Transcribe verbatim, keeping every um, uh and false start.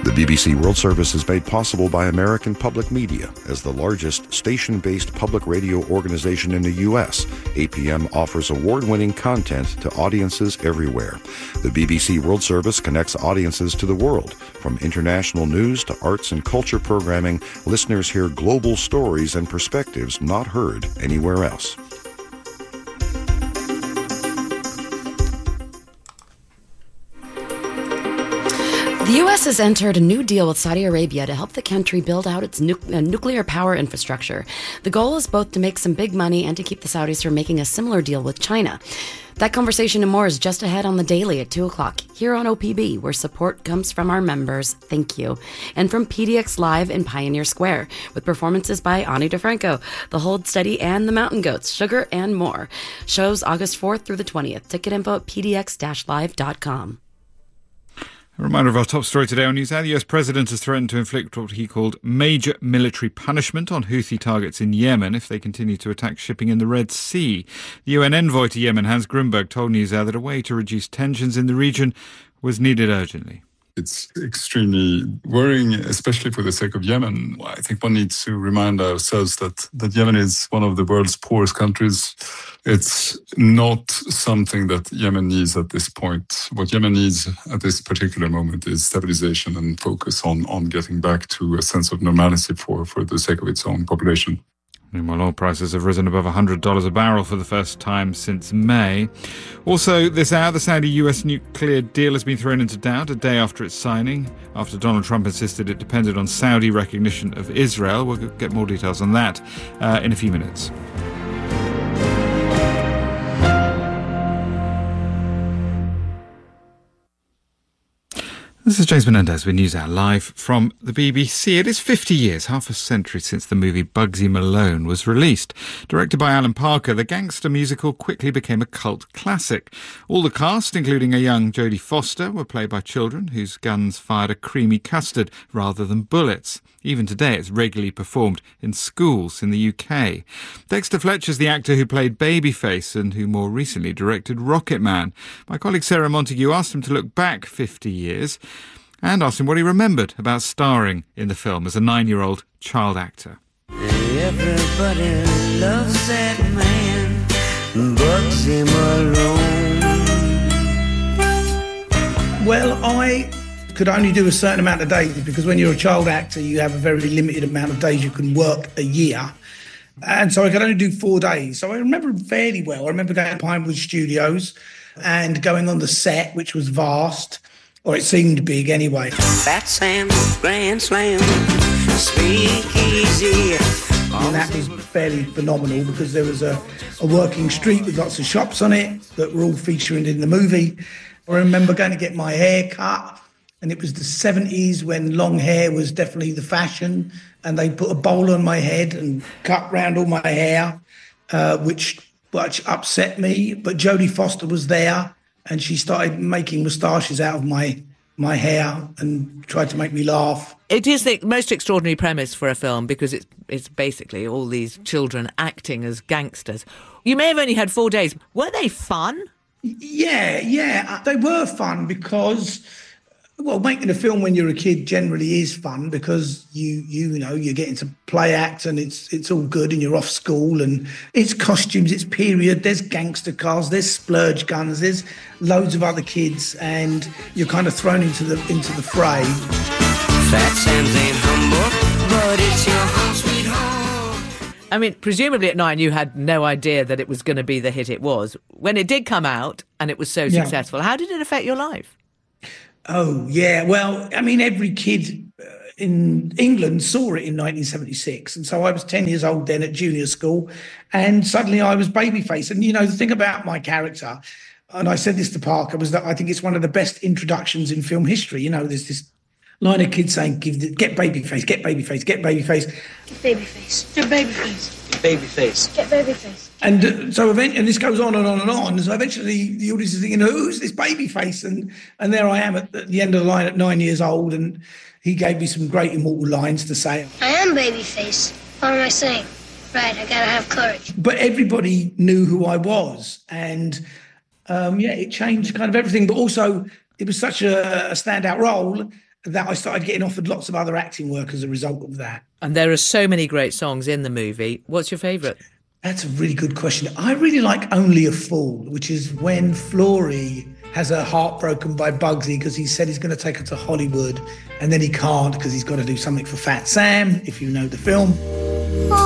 The B B C World Service is made possible by American Public Media. As the largest station-based public radio organization in the U S, A P M offers award-winning content to audiences everywhere. The B B C World Service connects audiences to the world. From international news to arts and culture programming, listeners hear global stories and perspectives not heard anywhere else. The U S has entered a new deal with Saudi Arabia to help the country build out its nu- uh, nuclear power infrastructure. The goal is both to make some big money and to keep the Saudis from making a similar deal with China. That conversation and more is just ahead on The Daily at two o'clock here on O P B, where support comes from our members. Thank you. And from P D X Live in Pioneer Square, with performances by Ani DeFranco, The Hold Steady and The Mountain Goats, Sugar and more. Shows August fourth through the twentieth. Ticket info at p d x dash live dot com. A reminder of our top story today on NewsHour. The U S President has threatened to inflict what he called major military punishment on Houthi targets in Yemen if they continue to attack shipping in the Red Sea. The U N envoy to Yemen, Hans Grunberg, told NewsHour that a way to reduce tensions in the region was needed urgently. It's extremely worrying, especially for the sake of Yemen. I think one needs to remind ourselves that, that Yemen is one of the world's poorest countries. It's not something that Yemen needs at this point. What Yemen needs at this particular moment is stabilization and focus on, on getting back to a sense of normality for, for the sake of its own population. Meanwhile, oil prices have risen above one hundred dollars a barrel for the first time since May. Also, this hour, the Saudi-U S nuclear deal has been thrown into doubt a day after its signing, after Donald Trump insisted it depended on Saudi recognition of Israel. We'll get more details on that uh, in a few minutes. This is James Menendez with NewsHour live from the B B C. It is fifty years, half a century since the movie Bugsy Malone was released. Directed by Alan Parker, the gangster musical quickly became a cult classic. All the cast, including a young Jodie Foster, were played by children whose guns fired a creamy custard rather than bullets. Even today, it's regularly performed in schools in the U K. Dexter Fletcher's the actor who played Babyface and who more recently directed Rocketman. My colleague Sarah Montague asked him to look back fifty years and asked him what he remembered about starring in the film as a nine-year-old child actor. Everybody loves that man, Bugsy Malone. Well, I could only do a certain amount of days because when you're a child actor, you have a very limited amount of days you can work a year. And so I could only do four days. So I remember fairly well. I remember going to Pinewood Studios and going on the set, which was vast, or it seemed big anyway. Fat Sam, Grand Slam, Speakeasy. And that was fairly phenomenal because there was a, a working street with lots of shops on it that were all featuring in the movie. I remember going to get my hair cut, and it was the seventies when long hair was definitely the fashion, and they put a bowl on my head and cut round all my hair, uh, which, which upset me. But Jodie Foster was there, and she started making moustaches out of my my hair and tried to make me laugh. It is the most extraordinary premise for a film because it's it's basically all these children acting as gangsters. You may have only had four days. Were they fun? Yeah, yeah, they were fun because, well, making a film when you're a kid generally is fun because you you know you're getting to play act and it's it's all good and you're off school and it's costumes, it's period. There's gangster cars, there's splurge guns, there's loads of other kids, and you're kind of thrown into the into the fray. Fat Sam's ain't humble, but it's your home sweet home. I mean, presumably at nine you had no idea that it was going to be the hit it was. When it did come out and it was so Yeah. successful, how did it affect your life? Oh, yeah. Well, I mean, every kid uh, in England saw it in nineteen seventy-six. And so I was ten years old then at junior school. And suddenly I was Babyface. And, you know, the thing about my character, and I said this to Parker, was that I think it's one of the best introductions in film history. You know, there's this line of kids saying, "Give the, get Babyface, get Babyface, get Babyface. Get Babyface. Get Babyface. Babyface. Get Babyface." And uh, so eventually, and this goes on and on and on. And so eventually the audience is thinking, who's this Babyface? And and there I am at, at the end of the line at nine years old. And he gave me some great immortal lines to say. I am Babyface. What am I saying? Right, I gotta have courage. But everybody knew who I was. And um, yeah, it changed kind of everything. But also it was such a, a standout role. that I started getting offered lots of other acting work as a result of that. And there are so many great songs in the movie. What's your favourite? That's a really good question. I really like Only a Fool, which is when Florrie has her heart broken by Bugsy because he said he's going to take her to Hollywood and then he can't because he's got to do something for Fat Sam, if you know the film.